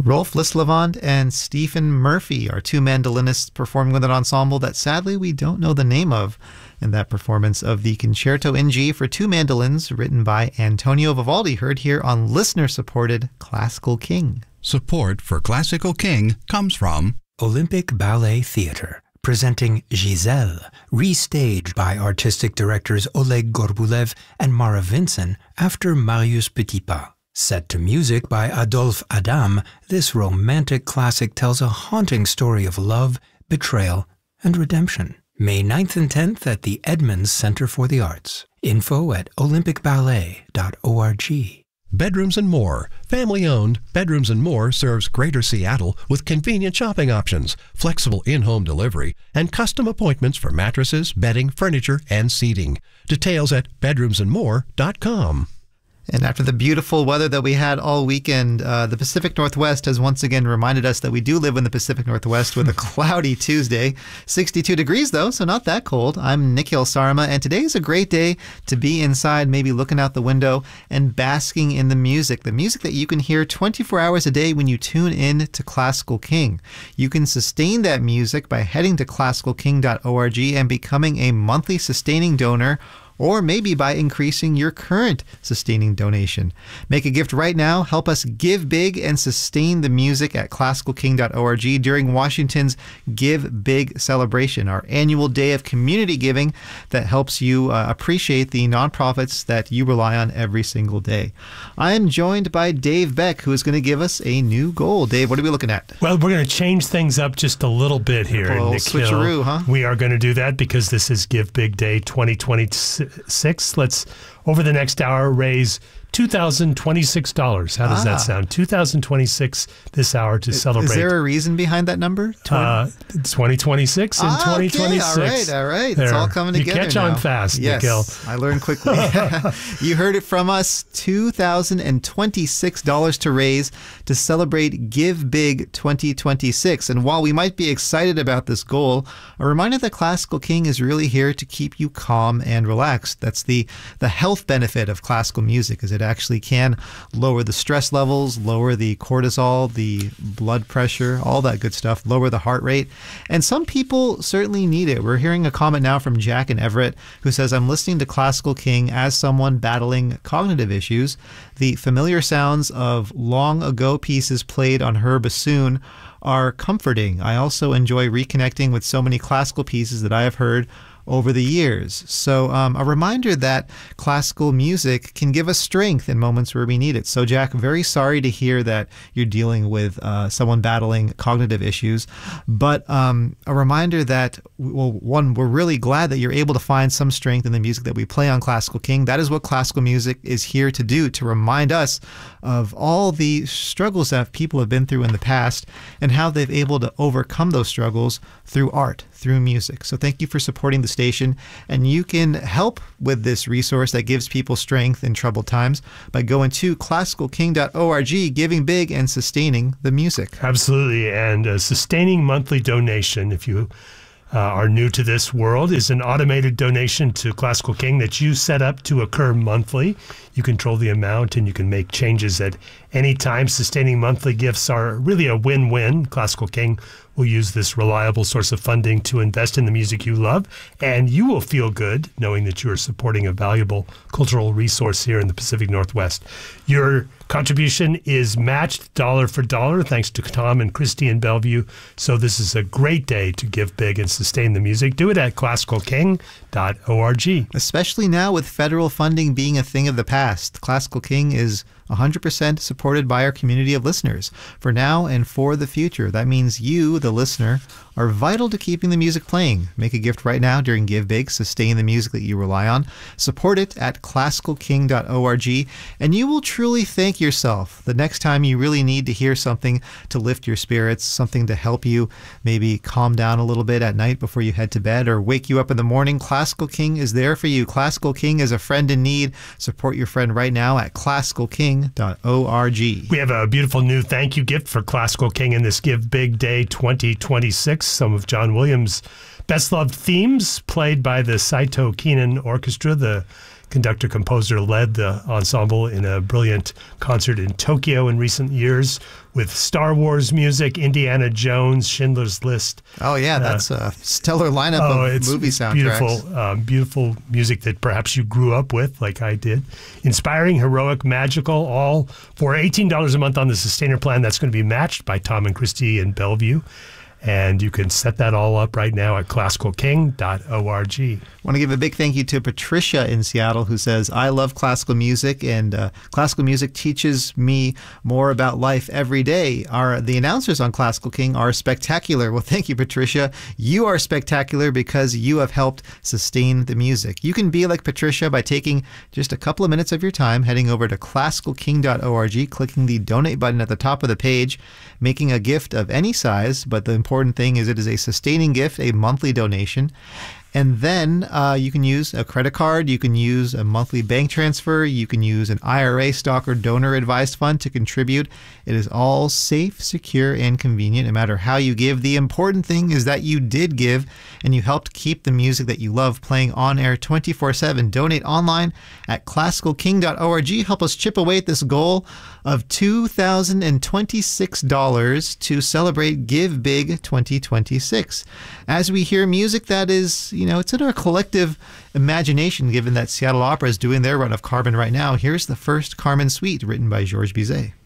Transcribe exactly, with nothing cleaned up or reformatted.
Rolf Lislevand and Stephen Murphy are two mandolinists performing with an ensemble that sadly we don't know the name of in that performance of the Concerto in G for two mandolins written by Antonio Vivaldi, heard here on listener-supported Classical King. Support for Classical King comes from Olympic Ballet Theatre, presenting Giselle, restaged by artistic directors Oleg Gorbulev and Mara Vinson after Marius Petipa. Set to music by Adolphe Adam, this romantic classic tells a haunting story of love, betrayal, and redemption. May ninth and tenth at the Edmonds Center for the Arts. Info at olympic ballet dot org. Bedrooms and More. Family-owned, Bedrooms and More serves Greater Seattle with convenient shopping options, flexible in-home delivery, and custom appointments for mattresses, bedding, furniture, and seating. Details at bedrooms and more dot com. And after the beautiful weather that we had all weekend, uh, the Pacific Northwest has once again reminded us that we do live in the Pacific Northwest with a cloudy Tuesday. sixty-two degrees, though, so not that cold. I'm Nikhil Sarma, and today is a great day to be inside, maybe looking out the window and basking in the music. The music that you can hear twenty-four hours a day when you tune in to Classical King. You can sustain that music by heading to classical king dot org and becoming a monthly sustaining donor, or maybe by increasing your current sustaining donation. Make a gift right now. Help us give big and sustain the music at classical king dot org during Washington's Give Big celebration, our annual day of community giving that helps you uh, appreciate the nonprofits that you rely on every single day. I am joined by Dave Beck, who is going to give us a new goal. Dave, what are we looking at? Well, we're going to change things up just a little bit here, Nikhil. Switcheroo, huh? We are going to do that because this is Give Big Day twenty twenty-six. Let's, over the next hour, raise two thousand twenty-six dollars. How does ah. that sound? two thousand twenty-six this hour to is, celebrate. Is there a reason behind that number? Uh, twenty twenty-six and ah, twenty twenty-six. Okay. All right, all right. There. It's all coming together You catch now. on fast, yes, Nikhil. I learned quickly. You heard it from us, two thousand twenty-six dollars to raise to celebrate Give Big twenty twenty-six. And while we might be excited about this goal, a reminder that Classical King is really here to keep you calm and relaxed. That's the, the health benefit of classical music, is it actually can lower the stress levels, lower the cortisol, the blood pressure, all that good stuff, lower the heart rate. And some people certainly need it. We're hearing a comment now from Jack in Everett who says, I'm listening to Classical King as someone battling cognitive issues. The familiar sounds of long ago pieces played on her bassoon are comforting. I also enjoy reconnecting with so many classical pieces that I have heard over the years. So um, a reminder that classical music can give us strength in moments where we need it. So Jack, very sorry to hear that you're dealing with uh, someone battling cognitive issues, but um, a reminder that, well, one, we're really glad that you're able to find some strength in the music that we play on Classical King. That is what classical music is here to do, to remind us of all the struggles that people have been through in the past and how they've able to overcome those struggles through art, through music. So thank you for supporting the station, and you can help with this resource that gives people strength in troubled times by going to classical king dot org, giving big and sustaining the music. Absolutely, and a sustaining monthly donation, if you uh, are new to this world, is an automated donation to Classical King that you set up to occur monthly. You control the amount and you can make changes at any time. Sustaining monthly gifts are really a win-win. Classical King will use this reliable source of funding to invest in the music you love, and you will feel good knowing that you are supporting a valuable cultural resource here in the Pacific Northwest. Your contribution is matched dollar for dollar thanks to Tom and Christy in Bellevue. So this is a great day to give big and sustain the music. Do it at classical king dot org. Especially now with federal funding being a thing of the past, Classical King is one hundred percent supported by our community of listeners for now and for the future. That means you, the listener, are vital to keeping the music playing. Make a gift right now during Give Big. Sustain the music that you rely on. Support it at classical king dot org, and you will truly thank yourself the next time you really need to hear something to lift your spirits, something to help you maybe calm down a little bit at night before you head to bed or wake you up in the morning. Classical King is there for you. Classical King is a friend in need. Support your friend right now at classical king dot org. We have a beautiful new thank you gift for Classical King in this Give Big Day twenty twenty-six. Some of John Williams' best loved themes played by the Saito Keenan Orchestra, the conductor-composer, led the ensemble in a brilliant concert in Tokyo in recent years with Star Wars music, Indiana Jones, Schindler's List. Oh, yeah, that's uh, a stellar lineup oh, of it's, movie it's soundtracks. Beautiful, um, beautiful music that perhaps you grew up with, like I did. Inspiring, heroic, magical, all for eighteen dollars a month on the Sustainer plan. That's going to be matched by Tom and Christy in Bellevue. And you can set that all up right now at classical king dot org. I want to give a big thank you to Patricia in Seattle, who says, I love classical music, and uh, classical music teaches me more about life every day. Our, the announcers on Classical King are spectacular. Well, thank you, Patricia. You are spectacular because you have helped sustain the music. You can be like Patricia by taking just a couple of minutes of your time, heading over to classical king dot org, clicking the donate button at the top of the page, making a gift of any size, but the important thing is it is a sustaining gift, a monthly donation. And then uh, you can use a credit card, you can use a monthly bank transfer, you can use an I R A, stock, or donor advised fund to contribute. It is all safe, secure, and convenient, no matter how you give. The important thing is that you did give and you helped keep the music that you love playing on air twenty-four seven. Donate online at classical king dot org. Help us chip away at this goal of two thousand twenty-six dollars to celebrate Give Big twenty twenty-six. As we hear music that is, you know, it's in our collective imagination, given that Seattle Opera is doing their run of Carmen right now. Here's the first Carmen suite written by Georges Bizet.